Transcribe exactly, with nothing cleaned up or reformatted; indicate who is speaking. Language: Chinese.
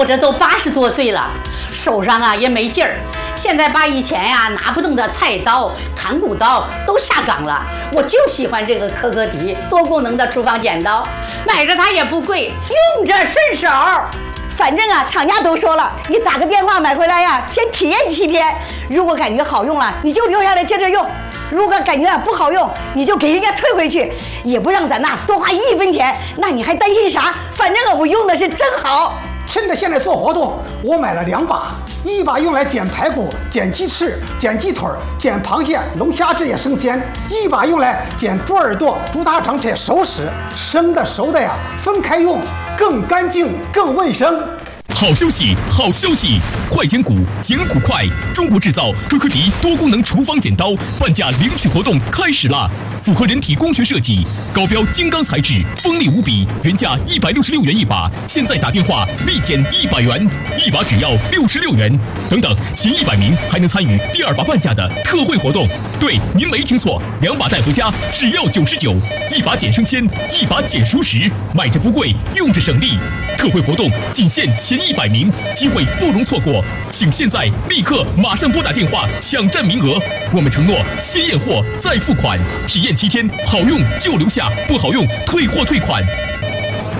Speaker 1: 我这都八十多岁了，手上啊也没劲儿。现在把以前呀、啊、拿不动的菜刀、砍骨刀都下岗了，我就喜欢这个科科迪多功能的厨房剪刀，买着它也不贵，用着顺手。
Speaker 2: 反正啊，厂家都说了，你打个电话买回来呀，先体验七天。如果感觉好用了，你就留下来接着用；如果感觉不好用，你就给人家退回去，也不让咱呐多花一分钱。那你还担心啥？反正啊，我用的是真好。
Speaker 3: 趁着现在做活动，我买了两把，一把用来剪排骨、剪鸡翅、剪鸡腿、剪螃蟹、龙虾这些生鲜；一把用来剪猪耳朵、猪大肠这些熟食。生的熟的呀，分开用，更干净、更卫生。
Speaker 4: 好消息，好消息！快剪骨，剪骨快！中国制造科科迪多功能厨房剪刀半价领取活动开始啦！符合人体工学设计，高标金刚材质，锋利无比，原价一百六十六元一把，现在打电话立减一百元，一把只要六十六元。等等，前一百名还能参与第二把半价的特惠活动。对，您没听错，两把带回家只要九十九，一把减生鲜，一把减熟食，买着不贵，用着省力。特惠活动仅限前一百名，机会不容错过，请现在立刻马上拨打电话抢占名额。我们承诺先验货再付款，体验七天，好用就留下，不好用退货退款。